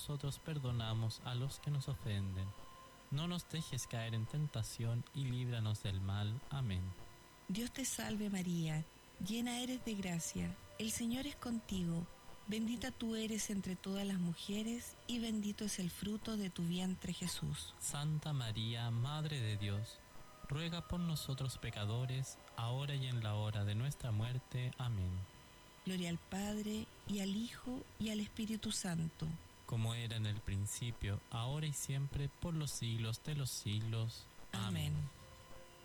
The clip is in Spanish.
nosotros perdonamos a los que nos ofenden. No nos dejes caer en tentación y líbranos del mal. Amén. Dios te salve María, llena eres de gracia, el Señor es contigo, bendita tú eres entre todas las mujeres y bendito es el fruto de tu vientre Jesús. Santa María, Madre de Dios, ruega por nosotros pecadores, ahora y en la hora de nuestra muerte. Amén. Gloria al Padre, y al Hijo, y al Espíritu Santo. Como era en el principio, ahora y siempre, por los siglos de los siglos. Amén.